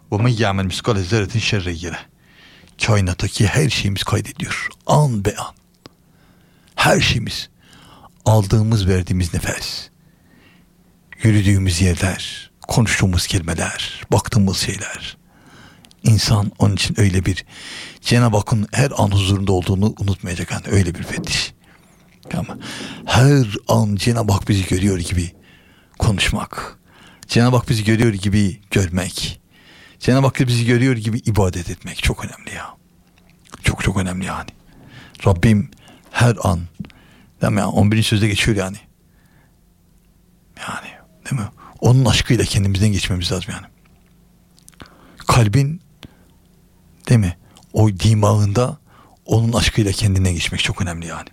men ya'mel miskale zerretin şerren yere. Kainattaki her şeyimiz kaydediyor. An be an. Her şeyimiz. Aldığımız, verdiğimiz nefes. Yürüdüğümüz yerler. Konuştuğumuz kelimeler. Baktığımız şeyler. İnsan onun için öyle bir Cenab-ı Hakk'ın her an huzurunda olduğunu unutmayacak. Yani öyle bir fetiş. Ama her an Cenab-ı Hak bizi görüyor gibi konuşmak. Cenab-ı Hak bizi görüyor gibi görmek. Cenab-ı Hak bizi görüyor gibi ibadet etmek çok önemli ya. Çok çok önemli yani. Rabbim her an, değil mi? 11. sözde geçiyor yani. Yani değil mi? Onun aşkıyla kendimizden geçmemiz lazım yani. Kalbin, değil mi? O dimağında onun aşkıyla kendinden geçmek çok önemli yani.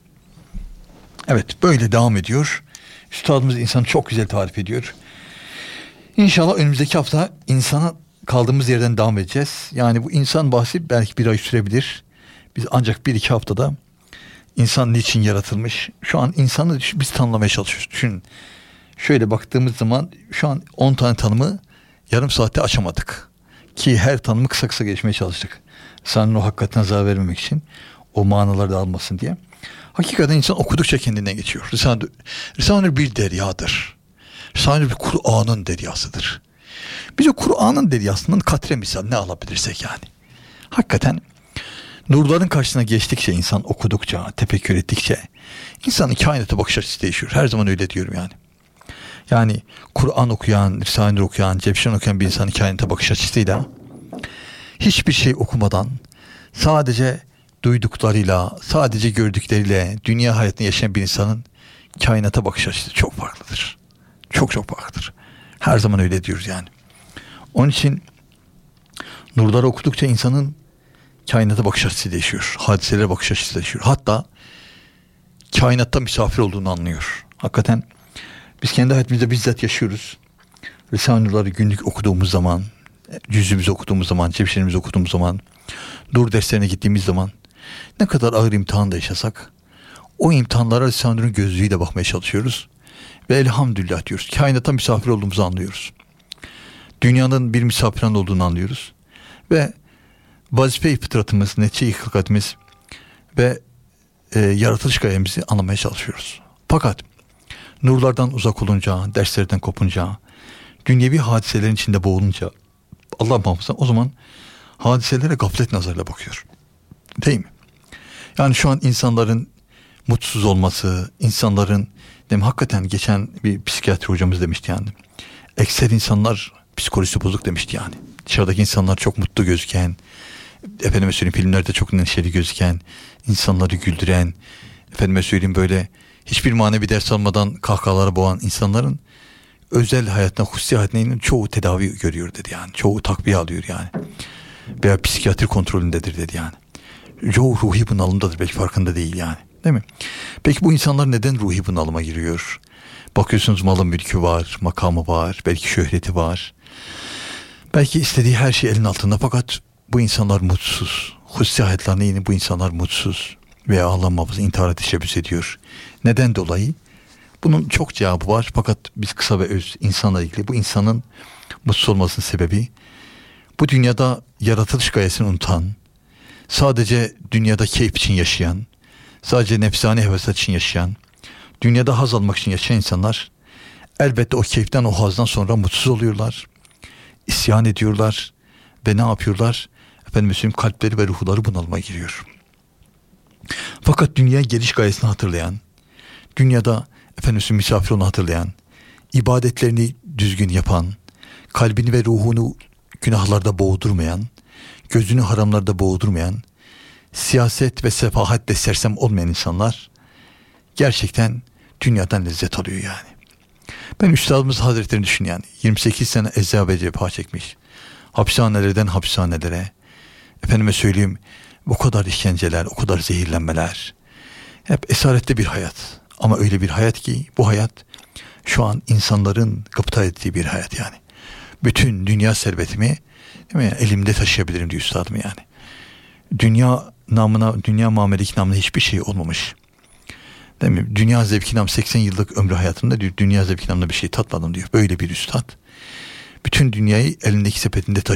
Evet, böyle devam ediyor. Üstadımız insanı çok güzel tarif ediyor. İnşallah önümüzdeki hafta insana kaldığımız yerden devam edeceğiz. Yani bu insan bahsi belki bir ay sürebilir. Biz ancak 1-2 haftada insan niçin yaratılmış? Şu an insanı biz tanımlamaya çalışıyoruz. Düşünün. Şöyle baktığımız zaman şu an 10 tane tanımı yarım saatte açamadık. Ki her tanımı kısa kısa geçmeye çalıştık. Sanırım o hakikaten zarar vermemek için. O manaları da almasın diye. Hakikaten insan okudukça kendinden geçiyor. Risale-i bir deryadır. Risale-i bir Kur'an'ın deryasıdır. Biz o Kur'an'ın deryasından katre misal ne alabilirsek yani. Hakikaten nurların karşısına geçtikçe insan okudukça, tefekkür ettikçe insanın kainata bakış açısı değişiyor. Her zaman öyle diyorum yani. Yani Kur'an okuyan, Risale-i okuyan, Cevşen okuyan bir insanın kainata bakış açısıyla hiçbir şey okumadan sadece duyduklarıyla, sadece gördükleriyle dünya hayatını yaşayan bir insanın kainata bakış açısı çok farklıdır. Çok çok farklıdır. Her zaman öyle diyoruz yani. Onun için nurları okudukça insanın kainata bakış açısı değişiyor. Hadiselere bakış açısı değişiyor. Hatta kainatta misafir olduğunu anlıyor. Hakikaten biz kendi hayatımızda bizzat yaşıyoruz. Risale-i Nur'ları günlük okuduğumuz zaman, cüzümüzü okuduğumuz zaman, cevşenimizi okuduğumuz zaman, dur derslerine gittiğimiz zaman ne kadar ağır imtihan da yaşasak o imtihanlara Risale-i Nur'un gözlüğüyle bakmaya çalışıyoruz. Ve elhamdülillah diyoruz. Kainata misafir olduğumuzu anlıyoruz. Dünyanın bir misafirhanede olduğunu anlıyoruz. Ve vazife-i fıtratımız, netice-i hılkatimiz ve yaratılış gayemizi anlamaya çalışıyoruz. Fakat nurlardan uzak olunca, derslerden kopunca, dünyevi hadiselerin içinde boğulunca, Allah muhafaza, o zaman hadiselere gaflet nazarıyla bakıyor. Değil mi? Yani şu an insanların mutsuz olması, insanların, değil mi? Hakikaten geçen bir psikiyatri hocamız demişti yani. Ekser insanlar psikolojisi bozuk demişti yani. Dışarıdaki insanlar çok mutlu gözüken, efendime söyleyeyim filmlerde çok neşeli gözüken, insanları güldüren, efendime söyleyeyim böyle hiçbir manevi ders almadan kahkahalara boğan insanların özel hayatına, hususi hayatına çoğu tedavi görüyor dedi yani. Çoğu takviye alıyor yani. Veya psikiyatri kontrolündedir dedi yani. Çoğu ruhi bunalımdadır, belki farkında değil yani. Değil mi? Peki bu insanlar neden ruhi bunalıma giriyor? Bakıyorsunuz malı mülkü var, makamı var, belki şöhreti var. Belki istediği her şey elin altında, fakat bu insanlar mutsuz. Hususi hayatlarına yine bu insanlar mutsuz. Veya Allah muhafaza intihara teşebbüs ediyor. Neden dolayı? Bunun çok cevabı var, fakat biz kısa ve öz insanla ilgili bu insanın mutsuz olmasının sebebi, bu dünyada yaratılış gayesini unutan, sadece dünyada keyif için yaşayan, sadece nefsani hevesler için yaşayan, dünyada haz almak için yaşayan insanlar elbette o keyiften, o hazdan sonra mutsuz oluyorlar, isyan ediyorlar ve ne yapıyorlar? Efendim söyleyeyim, kalpleri ve ruhları bunalıma giriyor. Fakat dünya geliş gayesini hatırlayan, dünyada efendim söyleyeyim misafir olunu hatırlayan, ibadetlerini düzgün yapan, kalbini ve ruhunu günahlarda boğdurmayan, gözünü haramlarda boğdurmayan, siyaset ve sefahatle sersem olmayan insanlar gerçekten dünyadan lezzet alıyor yani. Ben Üstadımız Hazretleri'ni düşünüyorum. 28 sene eza ve cefa çekmiş. Hapishanelerden hapishanelere. Efendime söyleyeyim, bu kadar işkenceler, o kadar zehirlenmeler. Hep esaretli bir hayat. Ama öyle bir hayat ki bu hayat şu an insanların gıpta ettiği bir hayat yani. Bütün dünya servetimi, değil mi, elimde taşıyabilirim diyor üstadım yani. Dünya namına, dünya muameleki namına hiçbir şey olmamış. Değil mi? Dünya zevki nam 80 yıllık ömrü hayatında diyor, dünya zevki namına bir şey tatmadım diyor. Böyle bir üstad. Bütün dünyayı elindeki sepetinde taşıyor.